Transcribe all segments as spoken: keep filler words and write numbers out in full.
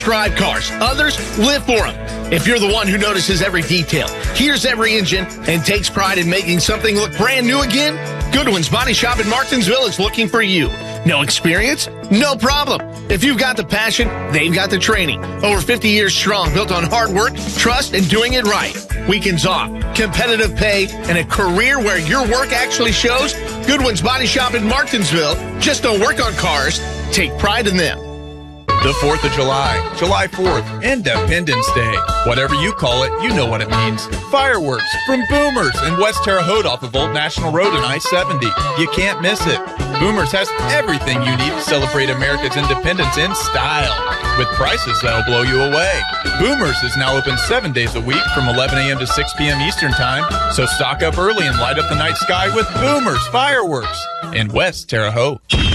drive cars. Others live for them. If you're the one who notices every detail, hears every engine, and takes pride in making something look brand new again, Goodwin's Body Shop in Martinsville is looking for you. No experience? No problem. If you've got the passion, they've got the training. Over fifty years strong, built on hard work, trust, and doing it right. Weekends off, competitive pay, and a career where your work actually shows. Goodwin's Body Shop in Martinsville just don't work on cars. Take pride in them. The fourth of July, July fourth, Independence Day. Whatever you call it, you know what it means. Fireworks from Boomers in West Terre Haute off of Old National Road and I seventy. You can't miss it. Boomers has everything you need to celebrate America's independence in style, with prices that'll blow you away. Boomers is now open seven days a week from eleven a.m. to six p.m. Eastern Time, so stock up early and light up the night sky with Boomers Fireworks in West Terre Haute.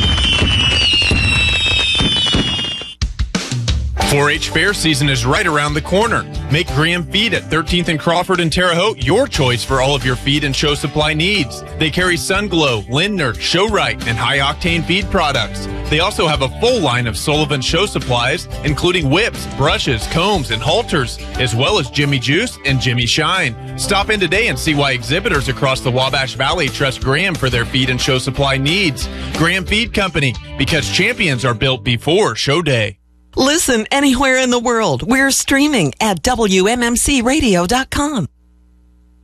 four H fair season is right around the corner. Make Graham Feed at thirteenth and Crawford and Terre Haute your choice for all of your feed and show supply needs. They carry Sunglow, Lindner, Showrite, and high-octane feed products. They also have a full line of Sullivan show supplies, including whips, brushes, combs, and halters, as well as Jimmy Juice and Jimmy Shine. Stop in today and see why exhibitors across the Wabash Valley trust Graham for their feed and show supply needs. Graham Feed Company, because champions are built before show day. Listen anywhere in the world. We're streaming at W M M C radio dot com.